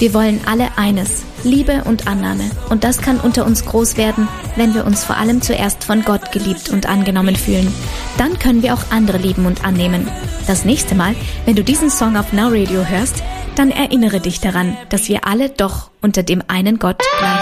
Wir wollen alle eines, Liebe und Annahme. Und das kann unter uns groß werden, wenn wir uns vor allem zuerst von Gott geliebt und angenommen fühlen. Dann können wir auch andere lieben und annehmen. Das nächste Mal, wenn du diesen Song auf Now Radio hörst, dann erinnere dich daran, dass wir alle doch unter dem einen Gott gleich